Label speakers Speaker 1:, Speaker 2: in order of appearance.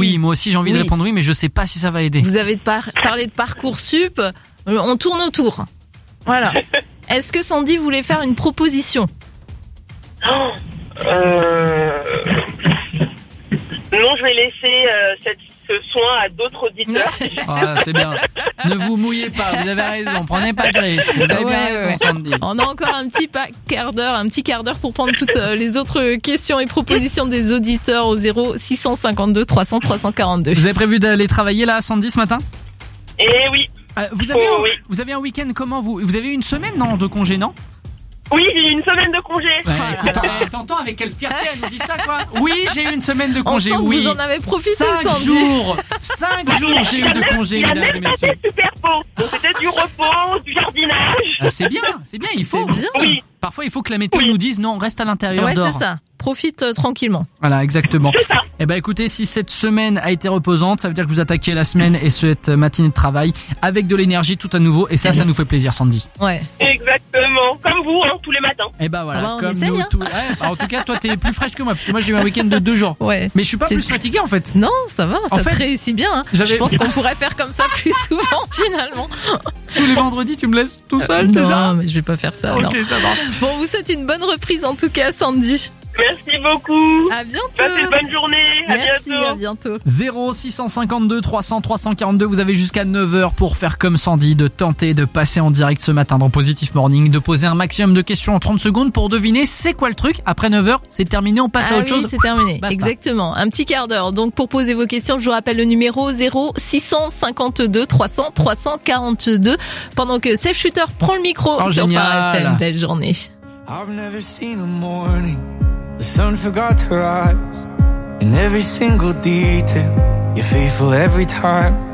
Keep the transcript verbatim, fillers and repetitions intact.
Speaker 1: oui, moi aussi j'ai envie
Speaker 2: oui.
Speaker 1: de répondre oui, mais je sais pas si ça va aider.
Speaker 2: Vous avez par- parlé de Parcoursup, euh, on tourne autour. Voilà. Est-ce que Sandy voulait faire une proposition?
Speaker 3: Oh, euh... Non, je vais laisser euh, cette, ce soin à d'autres auditeurs.
Speaker 1: Ah, c'est bien. Ne vous mouillez pas, vous avez raison, prenez pas de risque. Vous avez
Speaker 2: Ouais,
Speaker 1: bien raison,
Speaker 2: ouais.
Speaker 1: Sandy.
Speaker 2: On a encore un petit pa- quart d'heure, un petit quart d'heure pour prendre toutes euh, les autres questions et propositions des auditeurs au zéro six cent cinquante-deux trois cents trois cent quarante-deux.
Speaker 1: Vous avez prévu d'aller travailler là, Sandy, ce matin?
Speaker 3: Eh oui.
Speaker 1: Euh, vous avez
Speaker 3: Oh,
Speaker 1: un,
Speaker 3: oui.
Speaker 1: vous avez un week-end comment vous Vous avez eu une semaine non de congé, non?
Speaker 3: Oui, j'ai eu une semaine de congé.
Speaker 1: Ouais, écoute, euh, t'entends avec quelle fierté elle nous dit ça, quoi? Oui, j'ai eu une semaine de
Speaker 2: On
Speaker 1: congé,
Speaker 2: sent que
Speaker 1: oui.
Speaker 2: vous en avez profité,
Speaker 1: Cinq
Speaker 2: Sandy.
Speaker 1: jours, cinq jours j'ai eu de congé,
Speaker 3: Il y a
Speaker 1: mesdames et
Speaker 3: même
Speaker 1: messieurs.
Speaker 3: pas fait super beau. Donc c'était du repos, du jardinage.
Speaker 1: Ah, c'est bien, c'est bien, il faut.
Speaker 2: C'est bien.
Speaker 3: Oui.
Speaker 1: Parfois, il faut que la météo
Speaker 3: Oui.
Speaker 1: nous dise non, reste à l'intérieur
Speaker 2: Ouais,
Speaker 1: dehors.
Speaker 2: c'est ça. Profite euh, tranquillement.
Speaker 1: Voilà, exactement.
Speaker 3: C'est ça.
Speaker 1: Eh ben, écoutez, si cette semaine a été reposante, ça veut dire que vous attaquez la semaine et cette matinée de travail avec de l'énergie tout à nouveau. Et ça, ça nous fait plaisir, Sandy.
Speaker 2: Ouais.
Speaker 3: Exactement. Comme vous, hein, tous les matins.
Speaker 1: Eh ben voilà,
Speaker 2: Ah bah, on
Speaker 1: comme
Speaker 2: essaye,
Speaker 1: nous
Speaker 2: hein.
Speaker 1: tous. Ouais, en tout cas, toi, t'es plus fraîche que moi, parce que moi, j'ai eu un week-end de deux jours.
Speaker 2: Ouais.
Speaker 1: Mais je suis pas
Speaker 2: C'est-
Speaker 1: plus fatigué, en fait.
Speaker 2: Non, ça va, ça
Speaker 1: En
Speaker 2: te
Speaker 1: fait,
Speaker 2: réussit bien. Hein.
Speaker 1: j'avais-
Speaker 2: Je pense qu'on pourrait faire comme ça plus souvent finalement.
Speaker 1: Tous les vendredis, tu me laisses tout seul, c'est
Speaker 2: non,
Speaker 1: ça?
Speaker 2: mais je vais pas faire ça.
Speaker 1: Ok,
Speaker 2: non.
Speaker 1: ça marche.
Speaker 2: Bon, on vous souhaite une bonne reprise en tout cas, Sandy.
Speaker 3: Merci beaucoup.
Speaker 2: À bientôt.
Speaker 3: Passez une bonne journée. À
Speaker 2: Merci,
Speaker 3: bientôt.
Speaker 2: à bientôt.
Speaker 1: zéro six cent cinquante-deux trois cents trois cent quarante-deux, vous avez jusqu'à neuf heures pour faire comme Sandy, de tenter de passer en direct ce matin dans Positive Morning, de poser un maximum de questions en trente secondes pour deviner c'est quoi le truc. Après neuf heures, c'est terminé, on passe
Speaker 2: Ah
Speaker 1: à autre
Speaker 2: oui,
Speaker 1: chose.
Speaker 2: c'est terminé.
Speaker 1: Basta.
Speaker 2: Exactement. Un petit quart d'heure. Donc, pour poser vos questions, je vous rappelle le numéro zéro six cent cinquante-deux trois cents trois cent quarante-deux. Pendant que Safe Shooter prend le micro
Speaker 1: Oh,
Speaker 2: sur
Speaker 1: génial.
Speaker 2: Phare F M. Belle journée.
Speaker 4: I've never seen a morning the sun forgot to rise. In every single detail, you're faithful every time.